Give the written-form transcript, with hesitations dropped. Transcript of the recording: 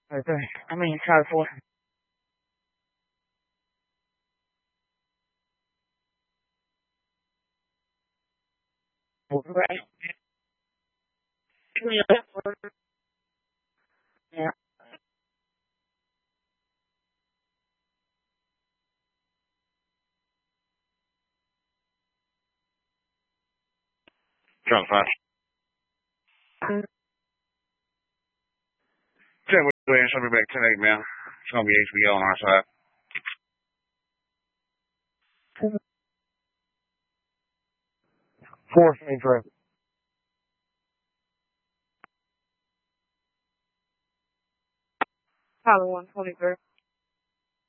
Okay. Title 4. Right. Yeah. Charlie 5. Check with Williams. I'll be back 10-8, man. It's going to be HBO on our side. 423. Title 123.